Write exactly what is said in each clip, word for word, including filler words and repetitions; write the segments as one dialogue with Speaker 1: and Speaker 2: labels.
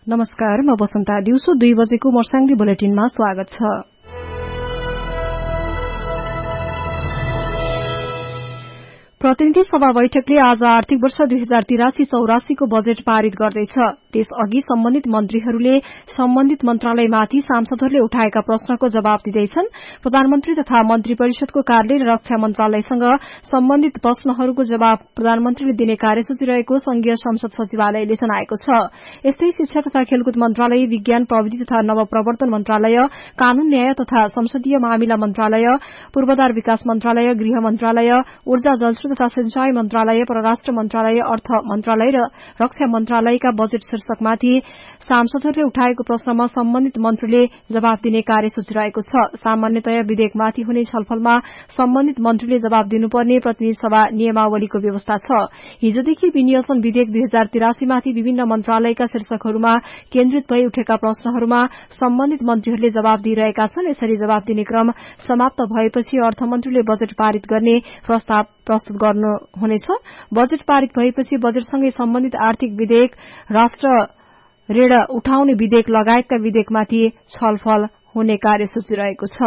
Speaker 1: नमस्कार, म बसन्ता। दिउँसो दुई बजेको मर्साङ्गी बुलेटिनमा स्वागत छ। प्रतिनिधि सभा बैठकले आज आर्थिक वर्ष दुई हजार तिरासी चौरासीको बजेट पारित गर्दैछ। त्यसअघि सम्बन्धित मन्त्रीहरूले सम्बन्धित मन्त्रालयमाथि सांसदहरूले उठाएका प्रश्नको जवाब दिँदैछन्। प्रधानमन्त्री तथा मन्त्री परिषदको कार्यालय र रक्षा मन्त्रालयसँग सम्बन्धित प्रश्नहरूको जवाब प्रधानमन्त्रीले दिने कार्यसूची रहेको संघीय संसद सचिवालयले जनाएको छ। यस्तै शिक्षा तथा खेलकुद मन्त्रालय, विज्ञान प्रविधि तथा नवप्रवर्तन मन्त्रालय, कानून न्याय तथा संसदीय मामिला मन्त्रालय, पूर्वाधार विकास मन्त्रालय, गृह मन्त्रालय, ऊर्जा जलस्रोत तथा सिंचाई मन्त्रालय, परराष्ट्र मन्त्रालय, अर्थ मन्त्रालय र रक्षा मन्त्रालयका बजेट शीर्षकमाथि सांसदहरूले उठाएको प्रश्नमा सम्बन्धित मन्त्रीले जवाब दिने कार्यसूची रहेको छ। सामान्यतया विधेयकमाथि हुने छलफलमा सम्बन्धित मन्त्रीले जवाब दिनुपर्ने प्रतिनिधि सभा नियमावलीको व्यवस्था छ। हिजोदेखि विनियोजन विधेयक दुई हजार तिरासीमाथि विभिन्न मन्त्रालयका शीर्षकहरूमा केन्द्रित भई उठेका प्रश्नहरूमा सम्बन्धित मन्त्रीहरूले जवाब दिइरहेका छन्। यसरी जवाब दिने क्रम समाप्त भएपछि अर्थमन्त्रीले बजेट पारित गर्ने प्रस्ताव प्रस्तुत गर्नुहुनेछ। बजेट पारित भएपछि बजेटसँगै सम्बन्धित आर्थिक विधेयक, राष्ट्र ऋण उठाउने विधेयक लगायतका विधेयकमाथि छलफल हुने कार्यसूची रहेको छ।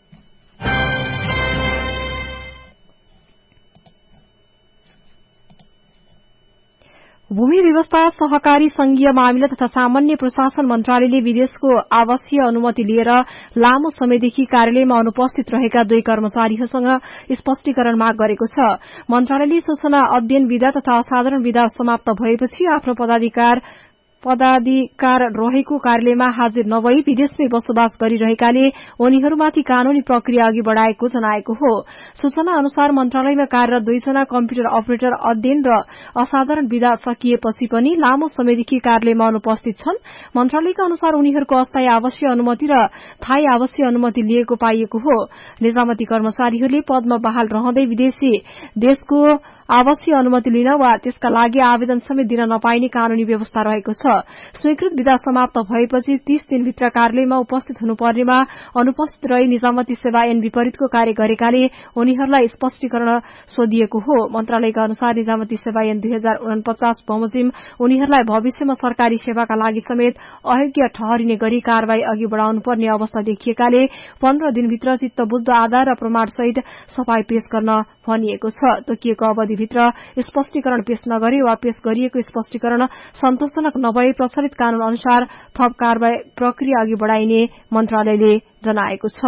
Speaker 1: भूमि व्यवस्था, सहकारी संघीय मामिला तथा सामान्य प्रशासन मन्त्रालयले विदेशको आवासीय अनुमति लिएर लामो समयदेखि कार्यालयमा अनुपस्थित रहेका दुई कर्मचारीहरूसँग स्पष्टीकरण माग गरेको छ। मन्त्रालयले सूचना अध्ययन विधा तथा असाधारण विधा समाप्त भएपछि आफ्नो पदाधिकार पदाधिकार रहेको कार्यालयमा हाजिर नभई विदेशमै बसोबास गरिरहेकाले उनीहरूमाथि कानूनी प्रक्रिया अघि बढ़ाएको जनाएको हो। सूचना अनुसार मन्त्रालयमा कार्यरत दुईजना कम्प्युटर अपरेटर अध्ययन र असाधारण विधा सकिएपछि पनि लामो समयदेखि कार्यालयमा अनुपस्थित छन्। मन्त्रालयका अनुसार उनीहरूको अस्थायी आवासीय अनुमति र थायी आवासीय अनुमति लिएको पाइएको हो। निजामती कर्मचारीहरूले पदमा बहाल रहँदै विदेशी देशको आवासीय अनुमति लिन वा त्यसका लागि आवेदन समेत दिन नपाइने कानूनी व्यवस्था रहेको छ। स्वीकृत विधा समाप्त भएपछि तीस दिनभित्र कार्यालयमा उपस्थित हुनुपर्नेमा अनुपस्थित रही निजामती सेवा ऐन विपरीतको कार्य गरेकाले उनीहरूलाई स्पष्टीकरण सोधिएको हो। मन्त्रालयका अनुसार निजामती सेवा ऐन दुई हजार उनपचास बमोजिम उनीहरूलाई भविष्यमा सरकारी सेवाका लागि समेत अयोग्य ठहरिने गरी कार्यवाही अघि बढ़ाउनुपर्ने अवस्था देखिएकाले पन्ध्र दिनभित्र चित्तबुझ्दो आधार र प्रमाणसहित सफाई पेश गर्न भनिएको छ। तोकिएको अवधिभित्र स्पष्टीकरण पेश नगरे वा पेश गरिएको स्पष्टीकरण सन्तोषजनक नभए प्रचलित कानून अनुसार थप कार्यवाही प्रक्रिया अघि बढ़ाइने मन्त्रालयले जनाएको छ।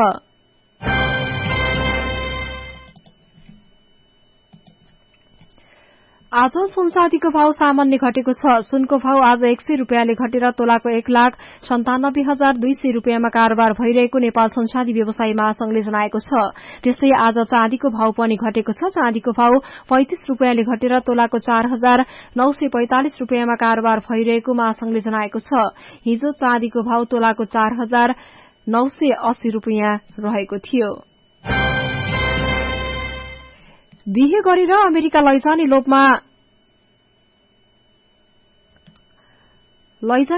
Speaker 1: आज सुन चाँदीको भाव सामान्य घटेको छ। सुनको भाव आज एक सय रूपियाँले घटेर तोलाको एक लाख सन्तानब्बे हजार दुई सय रूपियाँमा कारोबार भइरहेको नेपाल सुन चाँदी व्यवसायी महासंघले जनाएको छ। त्यस्तै आज चाँदीको भाव पनि घटेको छ। चाँदीको भाव पैंतिस रूपियाँले घटेर तोलाको चार हजार नौ सय पैंतालिस रूपियाँमा कारोबार भइरहेको महासंघले जनाएको छ। हिजो चाँदीको भाव तोलाको चार हजार नौ सय अस्सी रूपियाँ रहेको थियो। बिहे गरेर अमेरिका लैजाने लोभमा लैजाने